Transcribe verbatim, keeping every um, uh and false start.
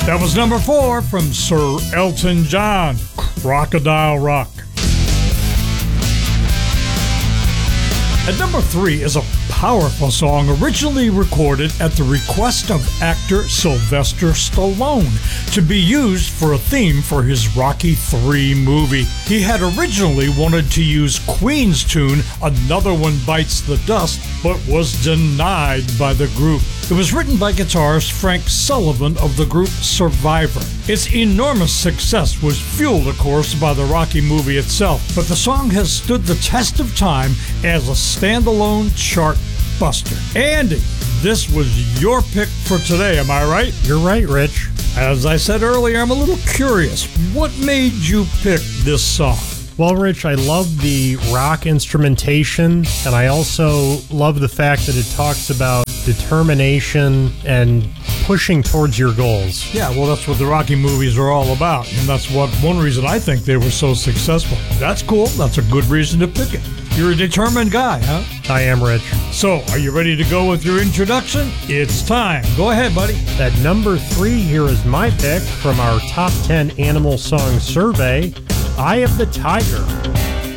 That was number four from Sir Elton John, Crocodile Rock. At number three is a powerful song originally recorded at the request of actor Sylvester Stallone to be used for a theme for his Rocky three movie. He had originally wanted to use Queen's tune, Another One Bites the Dust, but was denied by the group. It was written by guitarist Frank Sullivan of the group Survivor. Its enormous success was fueled, of course, by the Rocky movie itself, but the song has stood the test of time as a standalone chart buster. Andy, this was your pick for today, am I right? You're right, Rich. As I said earlier, I'm a little curious. What made you pick this song? Well, Rich, I love the rock instrumentation, and I also love the fact that it talks about determination and pushing towards your goals. Yeah, well, that's what the Rocky movies are all about, and that's what one reason I think they were so successful. That's cool. That's a good reason to pick it. You're a determined guy, huh? I am, Rich. So, are you ready to go with your introduction? It's time. Go ahead, buddy. At number three, here is my pick from our Top ten Animal Song Survey, Eye of the Tiger.